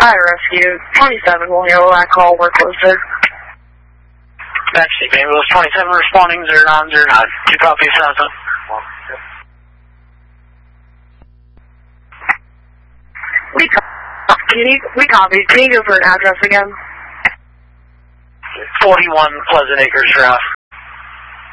Hi, Rescue. 27, will you I call work closer? Taxi, Ambulance 27 responding 090. 2 copies, South. We copy. Can you go for an address again? 41 Pleasant Acres Drive.